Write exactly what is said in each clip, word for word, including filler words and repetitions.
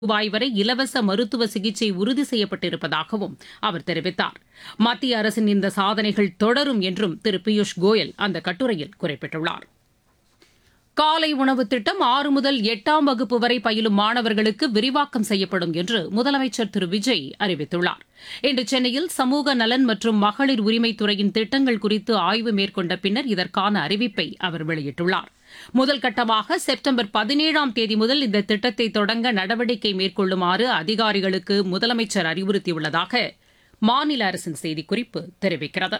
ரூபாய் வரை இலவச மருத்துவ சிகிச்சை உறுதி செய்யப்பட்டிருப்பதாகவும் அவர் தெரிவித்தார். மத்திய அரசின் இந்த சாதனைகள் தொடரும் என்றும் திரு பியூஷ் கோயல் அந்த கட்டுரையில் குறிப்பிட்டுள்ளார். காலை உணவு திட்டம் ஆறு முதல் எட்டாம் வகுப்பு வரை பயிலும் மாணவர்களுக்கு விரிவாக்கம் செய்யப்படும் என்று முதலமைச்சர் திரு விஜய் அறிவித்துள்ளார். இன்று சென்னையில் சமூக நலன் மற்றும் மகளிர் உரிமைத்துறையின் திட்டங்கள் குறித்து ஆய்வு மேற்கொண்ட பின்னர் இதற்கான அறிவிப்பை அவர் வெளியிட்டுள்ளார். முதல் கட்டமாக செப்டம்பர் பதினேழாம் தேதி முதல் இந்த திட்டத்தை தொடங்க நடவடிக்கை மேற்கொள்ளுமாறு அதிகாரிகளுக்கு முதலமைச்சர் அறிவுறுத்தியுள்ளதாக மாநில அரசின் செய்திக்குறிப்பு தெரிவிக்கிறது.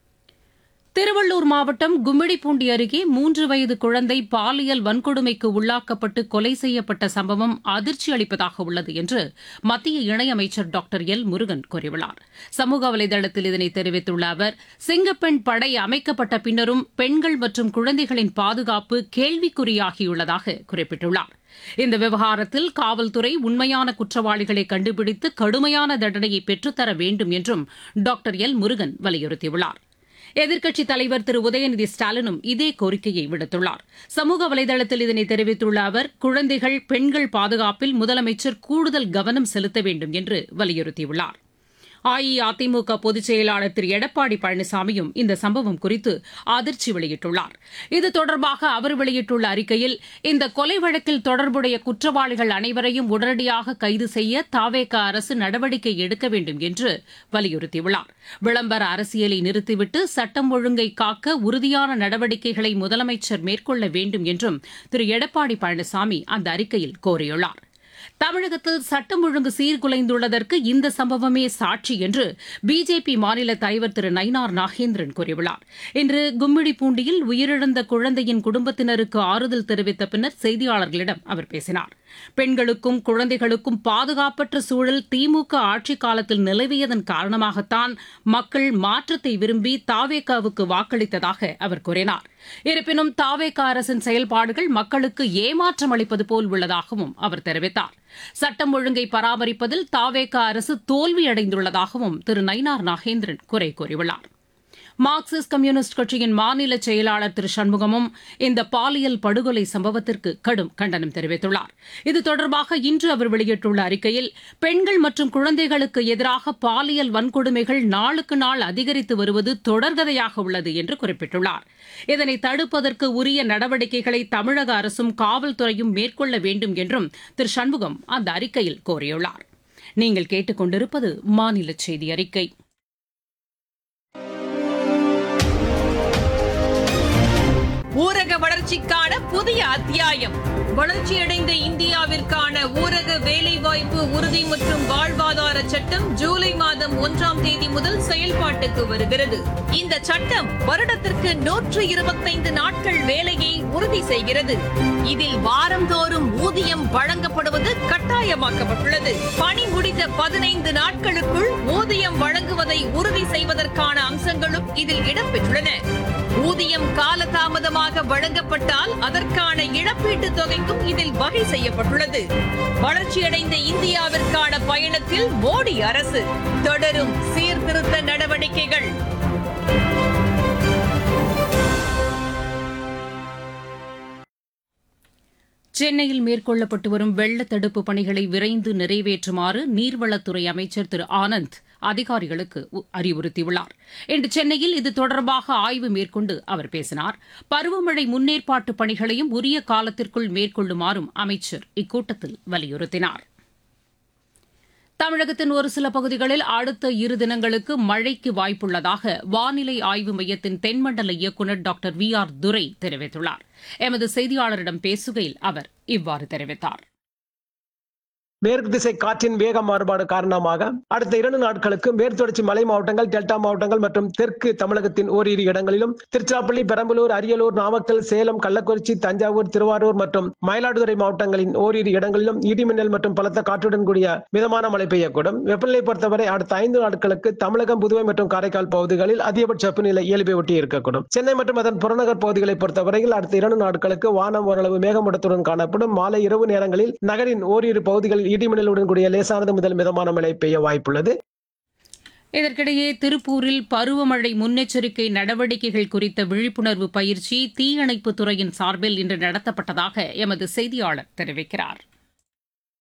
திருவள்ளூர் மாவட்டம் கும்மிடிப்பூண்டி அருகே மூன்று வயது குழந்தை பாலியல் வன்கொடுமைக்கு உள்ளாக்கப்பட்டு கொலை செய்யப்பட்ட சம்பவம் அதிர்ச்சி அளிப்பதாக உள்ளது என்று மத்திய இணையமைச்சர் டாக்டர் எல் முருகன் கூறியுள்ளார். சமூக வலைதளத்தில் இதனை தெரிவித்துள்ள அவர், சிங்கப்பெண் படை அமைக்கப்பட்ட பின்னரும் பெண்கள் மற்றும் குழந்தைகளின் பாதுகாப்பு கேள்விக்குறியாகியுள்ளதாக குறிப்பிட்டுள்ளார். இந்த விவகாரத்தில் காவல்துறை உண்மையான குற்றவாளிகளை கண்டுபிடித்து கடுமையான தண்டனையை பெற்றுத்தர வேண்டும் என்றும் டாக்டர் எல் முருகன் வலியுறுத்தியுள்ளார். எதிர்க்கட்சித் தலைவர் திரு உதயநிதி ஸ்டாலினும் இதே கோரிக்கையை விடுத்துள்ளார். சமூக வலைதளத்தில் இதனை தெரிவித்துள்ள அவர், குழந்தைகள் பெண்கள் பாதுகாப்பில் முதலமைச்சர் கூடுதல் கவனம் செலுத்த வேண்டும் என்று வலியுறுத்தியுள்ளார். அஇஅதிமுக பொதுச் செயலாளர் திரு எடப்பாடி பழனிசாமியும் இந்த சம்பவம் குறித்து அதிர்ச்சி வெளியிட்டுள்ளார். இது தொடர்பாக அவர் வெளியிட்டுள்ள அறிக்கையில், இந்த கொலை வழக்கில் தொடர்புடைய குற்றவாளிகள் அனைவரையும் உடனடியாக கைது செய்ய தாவேக அரசு நடவடிக்கை எடுக்க வேண்டும் என்று வலியுறுத்தியுள்ளார். விளம்பர அரசியலை நிறுத்திவிட்டு சட்டம் ஒழுங்கை காக்க உறுதியான நடவடிக்கைகளை முதலமைச்சர் மேற்கொள்ள வேண்டும் என்றும் திரு எடப்பாடி பழனிசாமி அந்த அறிக்கையில் கோரியுள்ளார். தமிழகத்தில் சட்டம் ஒழுங்கு சீர்குலைந்துள்ளதற்கு இந்த சம்பவமே சாட்சி என்று பிஜேபி மாநில தலைவர் திரு நயினார் நாகேந்திரன் கூறியுள்ளார். இன்று கும்மிடிப்பூண்டியில் உயிரிழந்த குழந்தையின் குடும்பத்தினருக்கு ஆறுதல் தெரிவித்த பின்னர் செய்தியாளர்களிடம் அவர் பேசினார். பெண்களுக்கும் குழந்தைகளுக்கும் பாதுகாப்பற்ற சூழல் திமுக ஆட்சிக் காலத்தில் நிலவியதன் காரணமாகத்தான் மக்கள் மாற்றத்தை விரும்பி தாவேகாவுக்கு வாக்களித்ததாக அவர் கூறினார். இருப்பினும் தாவேகா அரசின் செயல்பாடுகள் மக்களுக்கு ஏமாற்றம் அளிப்பது போல் உள்ளதாகவும் அவர் தெரிவித்தார். சட்டம் ஒழுங்கை பராமரிப்பதில் தாவேகா அரசு தோல்வியடைந்துள்ளதாகவும் திரு நயினார் நாகேந்திரன் குறை கூறியுள்ளார். மார்க்சிஸ்ட் கம்யூனிஸ்ட் கட்சியின் மாநில செயலாளர் திரு சண்முகமும் இந்த பாலியல் படுகொலை சம்பவத்திற்கு கடும் கண்டனம் தெரிவித்துள்ளார். இது தொடர்பாக இன்று அவர் வெளியிட்டுள்ள அறிக்கையில், பெண்கள் மற்றும் குழந்தைகளுக்கு எதிராக பாலியல் வன்கொடுமைகள் நாளுக்கு நாள் அதிகரித்து வருவது தொடர்கதையாக உள்ளது என்று குறிப்பிட்டுள்ளார். இதனை தடுப்பதற்கு உரிய நடவடிக்கைகளை தமிழக அரசும் காவல்துறையும் மேற்கொள்ள வேண்டும் என்றும் திரு சண்முகம் அந்த அறிக்கையில் கோரியுள்ளார். நீங்கள் கேட்டுக் கொண்டிருப்பது மாநில செய்தி அறிக்கை. ஊரக வளர்ச்சிக்கான புதிய அத்தியாயம். வளர்ச்சியடைந்த இந்தியாவிற்கான ஊரக வேலைவாய்ப்பு உறுதி மற்றும் வாழ்வாதார சட்டம் ஜூலை மாதம் ஒன்றாம் தேதி முதல் செயல்பாட்டுக்கு வருகிறது. இந்த சட்டம் வருடத்திற்கு நூற்று இருபத்தைந்து நாட்கள் வேலையை உறுதி செய்கிறது. இதில் வாரந்தோறும் ஊதியம் வழங்கப்படுவது கட்டாயமாக்கப்பட்டுள்ளது. பணி முடிந்த பதினைந்து நாட்களுக்குள் ஊதியம் வழங்குவதை உறுதி செய்வதற்கான அம்சங்களும் இதில் இடம்பெற்றுள்ளன. ஊதியம் காலதாமதமாக வழங்கப்பட்டால் அதற்கான இழப்பீட்டுத் தொகைக்கும் இதில் வகை செய்யப்பட்டுள்ளது. வளர்ச்சியடைந்த இந்தியாவிற்கான பயணத்தில் மோடி அரசு தொடரும் சீர்திருத்த நடவடிக்கைகள். சென்னையில் மேற்கொள்ளப்பட்டு வரும் வெள்ள தடுப்பு பணிகளை விரைந்து நிறைவேற்றுமாறு நீர்வளத்துறை அமைச்சர் திரு ஆனந்த் அதிகாரிகளுக்கு அறிவுறுத்தியுள்ளார். இன்று சென்னையில் இது தொடர்பாக ஆய்வு மேற்கொண்டு அவர் பேசினார். பருவமழை முன்னேற்பாட்டு பணிகளையும் உரிய காலத்திற்குள் மேற்கொள்ளுமாறும் அமைச்சர் இக்கூட்டத்தில் வலியுறுத்தினார். தமிழகத்தின் ஒரு சில பகுதிகளில் அடுத்த இரு தினங்களுக்கு மழைக்கு வாய்ப்புள்ளதாக வானிலை ஆய்வு மையத்தின் தென்மண்டல இயக்குநர் டாக்டர் வி ஆர் துரை தெரிவித்துள்ளார். எமது செய்தியாளரிடம் பேசுகையில் அவர் இவ்வாறு தெரிவித்தார். மேற்கு திசை காற்றின் வேக மாறுபாடு காரணமாக அடுத்த இரண்டு நாட்களுக்கு மேற்குத்தொடர்ச்சி மலை மாவட்டங்கள், டெல்டா மாவட்டங்கள் மற்றும் தெற்கு தமிழகத்தின் ஓரிரு இடங்களிலும், திருச்சிராப்பள்ளி, பெரம்பலூர், அரியலூர், நாமக்கல், சேலம், கள்ளக்குறிச்சி, தஞ்சாவூர், திருவாரூர் மற்றும் மயிலாடுதுறை மாவட்டங்களின் ஓரிரு இடங்களிலும் இடிமின்னல் மற்றும் பலத்த காற்றுடன் கூடிய மிதமான மழை பெய்யக்கூடும். வெப்பநிலை பொறுத்தவரை அடுத்த ஐந்து நாட்களுக்கு தமிழகம், புதுவை மற்றும் காரைக்கால் பகுதிகளில் அதிகபட்ச வெப்பநிலை இயல்பை ஒட்டி இருக்கக்கூடும். சென்னை மற்றும் அதன் புறநகர் பகுதிகளை பொறுத்தவரையில் அடுத்த இரண்டு நாட்களுக்கு வானம் ஓரளவு மேகமூட்டத்துடன் காணப்படும். மாலை இரவு நேரங்களில் நகரின் ஓரிரு பகுதிகளில் இடிமின்னலுடன் கூடிய லேசானது முதல் மிதமான மழை பெய்ய வாய்ப்புள்ளது. இதற்கிடையே திருப்பூரில் பருவமழை முன்னெச்சரிக்கை நடவடிக்கைகள் குறித்த விழிப்புணர்வு பயிற்சி தீயணைப்புத் துறையின் சார்பில் இன்று நடத்தப்பட்டதாக எமது செய்தியாளர் தெரிவிக்கிறார்.